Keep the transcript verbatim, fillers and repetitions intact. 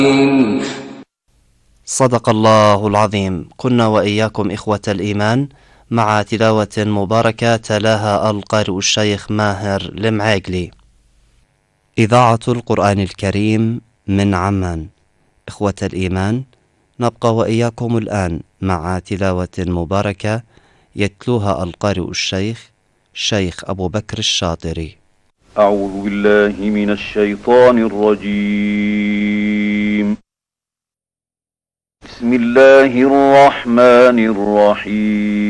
صدق الله العظيم. كنا وإياكم إخوة الإيمان مع تلاوة مباركة تلاها القارئ الشيخ ماهر المعيقلي. إذاعة القرآن الكريم من عمان. إخوة الإيمان، نبقى وإياكم الآن مع تلاوة مباركة يتلوها القارئ الشيخ شيخ أبو بكر الشاطري. أعوذ بالله من الشيطان الرجيم. بسم الله الرحمن الرحيم.